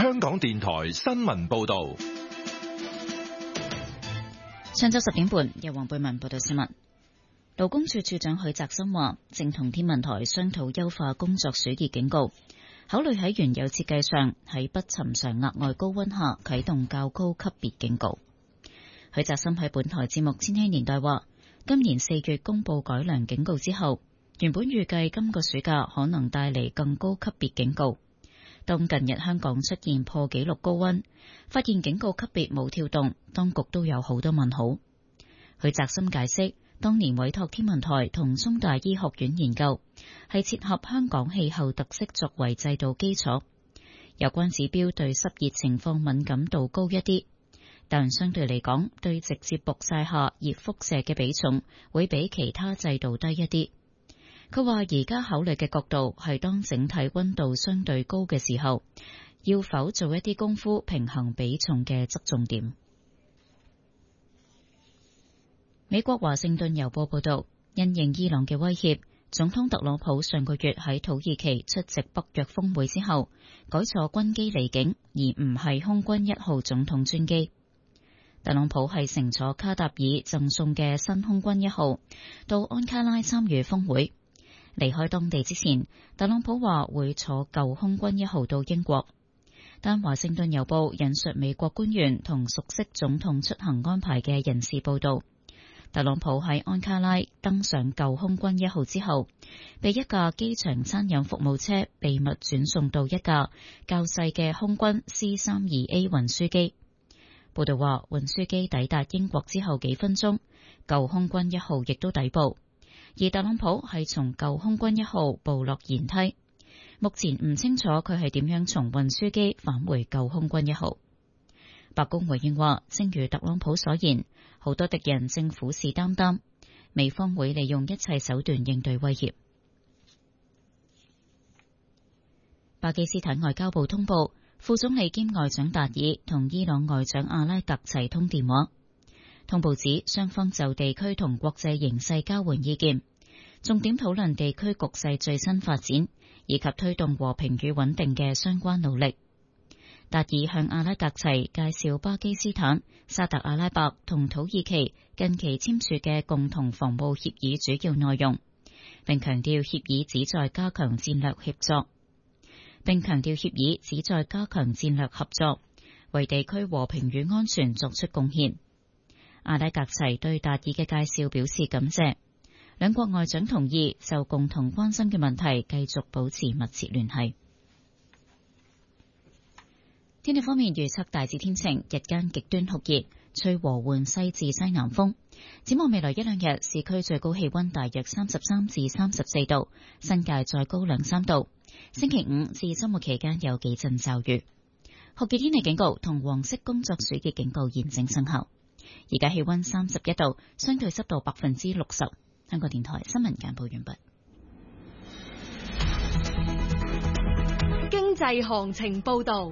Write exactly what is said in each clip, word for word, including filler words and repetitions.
香港電台新聞報道。 上晝十點半，由黃貝文報道新聞。勞工處處長許澤森話，正同天文台商討優化工作暑熱警告，考慮喺原有設計上喺不尋常額外高溫下啟動較高級別警告。許澤森喺本台節目《千禧年代》話，今年四月公布改良警告之後，原本預計今個暑假可能帶嚟更高級別警告。當近日香港出現破紀錄高溫，發現警告級別冇跳動，當局都有好多問號。許澤森解釋，當年委託天文台同中大醫學院研究，係切合香港氣候特色作為制度基礎。有關指標對濕熱情況敏感度高一啲，但相對嚟講，對直接曝曬下熱輻射嘅比重會比其他制度低一啲。佢話而家考慮嘅角度係當整體溫度相對高嘅時候，要否做一啲功夫平衡比重嘅側重點。美國華盛頓郵報報道，因應伊朗嘅威脅，總統特朗普上個月喺土耳其出席北約峰會之後，改坐軍機離境，而唔係空軍一號總統專機。特朗普係乘坐卡塔爾贈送嘅新空軍一號到安卡拉參與峰會。離開當地之前，特朗普話會坐舊空軍一號到英國，但華盛頓郵報引述美國官員同熟悉總統出行安排嘅人士報道，特朗普喺安卡拉登上舊空軍一號之後，被一架機場餐飲服務車秘密轉送到一架較細嘅空軍 C 三十二 A 運輸機。報道話，運輸機抵達英國之後幾分鐘，舊空軍一號亦都抵埗。而特朗普係從舊空軍一號步落舷梯，目前唔清楚佢係點樣從運輸機返回舊空軍一號。白宮回應話，正如特朗普所言，好多敵人正虎視眈眈，美方會利用一切手段應對威脅。巴基斯坦外交部通報，副總理兼外長達爾同伊朗外長阿拉格齊通電話。通報指，雙方就地區同國際形勢交換意見，重點討論地區局勢最新發展，以及推動和平與穩定嘅相關努力。達爾向阿拉格齊介紹巴基斯坦、沙特阿拉伯同土耳其近期簽署嘅共同防務協議主要內容，並強調協議旨在加強戰略協作，並強調協議旨在加強戰略合作，為地區和平與安全作出貢獻。阿拉格齊對達爾嘅介紹表示感謝，兩國外長同意就共同關心嘅問題繼續保持密切聯繫。天氣方面預測大致天晴，日間極端酷熱，吹和緩西至西南風。展望未來一兩日，市區最高氣溫大約三十三至三十四度，新界再高兩三度。星期五至周末期間有幾陣驟雨。酷熱天氣警告同黃色工作暑熱警告現正生效。而家氣溫三十一度，相對濕度百分之六十。香港電台新聞簡報完畢。 經濟行情報道。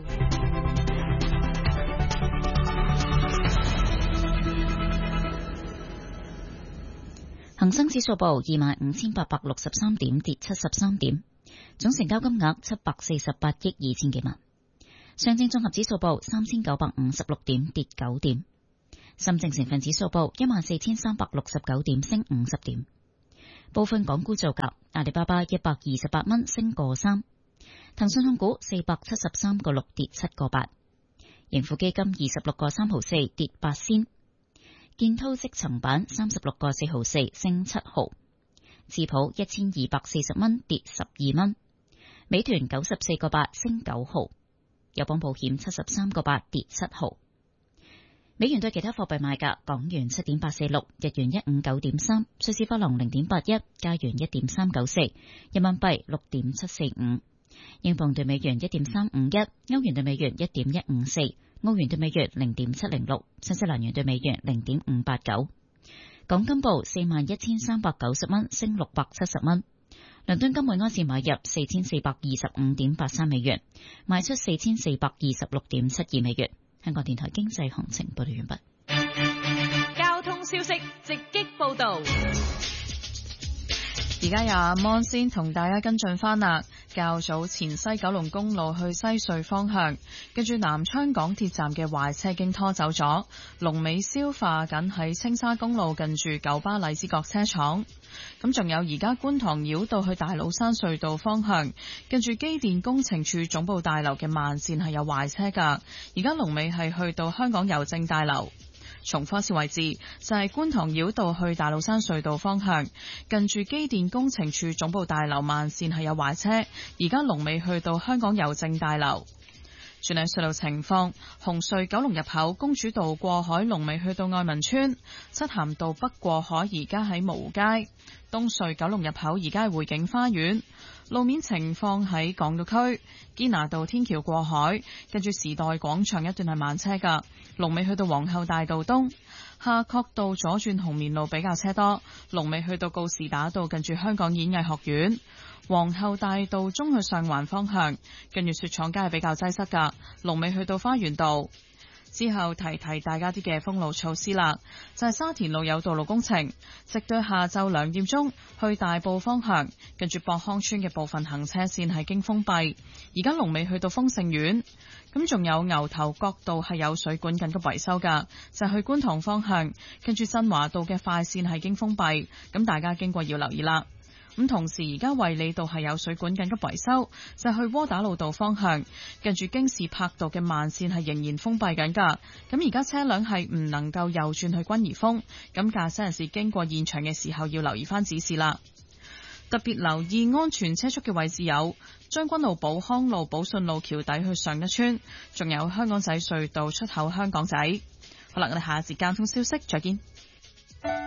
恒生指數報二萬五千八百六十三點，跌七十三點，總成交金額七百四十八億二千幾萬。上證綜合指數報三千九百五十六點，跌九點。深證成分指數報一萬四千三百六十九點，升五十點。部分港股造價，阿里巴巴一百二十八蚊，升個三；騰訊控股四百七十三個六，跌七個八；盈富基金二十六個三毫四，跌八仙；建滔積層板三十六個四毫四，升七毫；智普一千二百四十蚊，跌十二蚊；美團九十四個八，升九毫；友邦保險七十三個八，跌七毫。美元對其他貨幣賣價：港元七點八四六，日元一五九點三，瑞士法郎零點八一，加元一點三九四，人民幣六點七四五，英鎊對美元一點三五一，歐元對美元一點一五四，澳元對美元零點七零六，新西蘭元對美元零點五八九。港金報四萬一千三百九十蚊，升六百七十蚊。倫敦金每安士買入四千四百二十五點八三美元，賣出四千四百二十六點七二美元。香港電台經濟行情報道完畢。 交通消息直擊報道。 而家由阿芒先同大家跟進翻啦。 較早前西九龍公路去西隧方向，跟住南昌港鐵站嘅壞車經拖走咗，龍尾消化緊喺青沙公路近住九巴荔枝角車廠。咁仲有而家觀塘繞道去大老山隧道方向，跟住機電工程處總部大樓嘅慢線係有壞車噶，而家龍尾係去到香港郵政大樓。重複一次位置就係觀塘繞道去大老山隧道方向，近住機電工程處總部大樓慢線係有壞車，而家龍尾去到香港郵政大樓。轉嚟隧道情況，紅隧九龍入口公主道過海龍尾去到愛民村，漆咸道北過海而家喺蕪湖街，東隧九龍入口而家係匯景花園。路面情況喺港島區堅拿道天橋過海，跟住時代廣場一段係慢車噶，龍尾去到皇后大道東。夏慤道左轉紅棉路比較車多，龍尾去到告士打道近住香港演藝學院。皇后大道中去上環方向，跟住雪廠街係比較擠塞噶，龍尾去到花園道。之後提提大家啲嘅封路措施啦，就係、是、沙田路有道路工程，直到下晝兩點鐘去大埔方向，跟住博康村嘅部分行車線係經封閉，而家龍尾去到豐盛苑。咁仲有牛頭角道係有水管緊急維修噶，就係、去觀塘方向，跟住新華道嘅快線係經封閉，咁大家經過要留意啦。咁同時而家衛理道係有水管緊急維修，就係、去窩打老道方向，近住京士柏道嘅慢線係仍然封閉緊噶。咁而家車輛係唔能夠右轉去君怡峰，咁駕駛人士經過現場嘅時候要留意翻指示啦。特別留意安全車速嘅位置有將軍澳寶康路、寶順路橋底去上一村，仲有香港仔隧道出口香港仔。好啦，我哋下一節交通消息再見。